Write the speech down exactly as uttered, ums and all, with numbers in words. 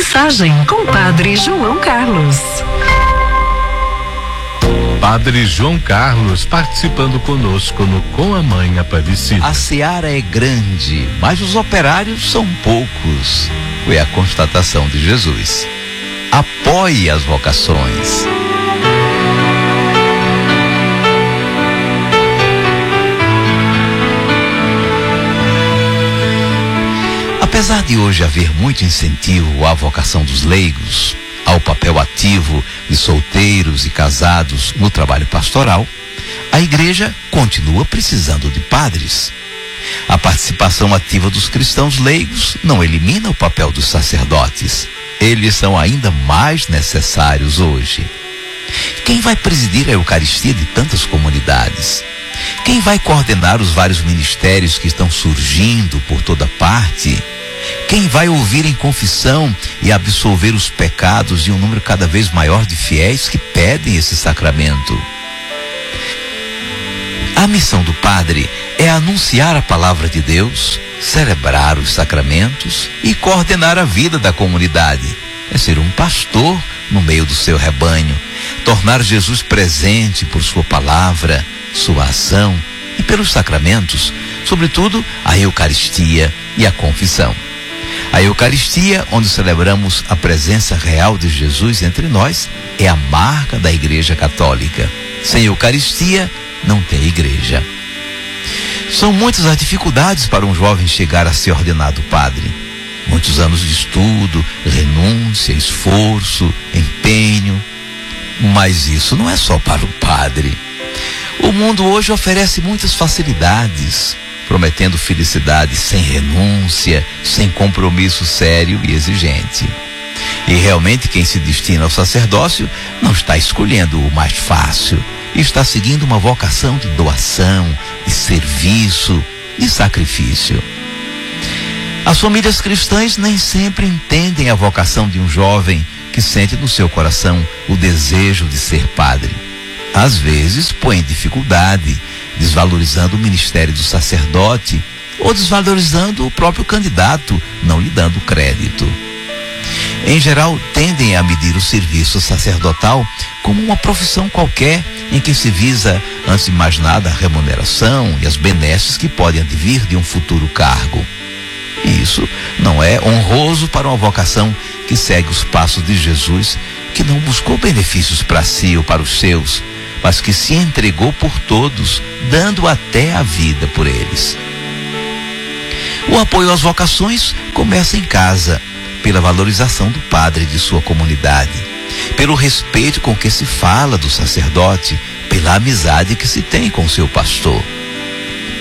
Mensagem com Padre João Carlos. Padre João Carlos participando conosco no Com a Mãe Aparecida. A seara é grande, mas os operários são poucos. Foi a constatação de Jesus. Apoie as vocações. Apesar de hoje haver muito incentivo à vocação dos leigos, ao papel ativo de solteiros e casados no trabalho pastoral, a igreja continua precisando de padres. A participação ativa dos cristãos leigos não elimina o papel dos sacerdotes. Eles são ainda mais necessários hoje. Quem vai presidir a Eucaristia de tantas comunidades? Quem vai coordenar os vários ministérios que estão surgindo por toda parte? Quem vai ouvir em confissão e absolver os pecados de um número cada vez maior de fiéis que pedem esse sacramento? A missão do padre é anunciar a palavra de Deus, celebrar os sacramentos e coordenar a vida da comunidade. É ser um pastor no meio do seu rebanho, tornar Jesus presente por sua palavra, sua ação e pelos sacramentos, sobretudo a Eucaristia e a confissão. A Eucaristia, onde celebramos a presença real de Jesus entre nós, é a marca da Igreja Católica. Sem Eucaristia, não tem igreja. São muitas as dificuldades para um jovem chegar a ser ordenado padre. Muitos anos de estudo, renúncia, esforço, empenho. Mas isso não é só para o padre. O mundo hoje oferece muitas facilidades, prometendo felicidade sem renúncia, sem compromisso sério e exigente. E realmente quem se destina ao sacerdócio não está escolhendo o mais fácil, está seguindo uma vocação de doação, de serviço, de sacrifício. As famílias cristãs nem sempre entendem a vocação de um jovem que sente no seu coração o desejo de ser padre. Às vezes põe em dificuldade, desvalorizando o ministério do sacerdote ou desvalorizando o próprio candidato, não lhe dando crédito. Em geral, tendem a medir o serviço sacerdotal como uma profissão qualquer em que se visa, antes de mais nada, a remuneração e as benesses que podem advir de um futuro cargo. E isso não é honroso para uma vocação que segue os passos de Jesus, que não buscou benefícios para si ou para os seus, mas que se entregou por todos, dando até a vida por eles. O apoio às vocações começa em casa, pela valorização do padre e de sua comunidade, pelo respeito com que se fala do sacerdote, pela amizade que se tem com seu pastor.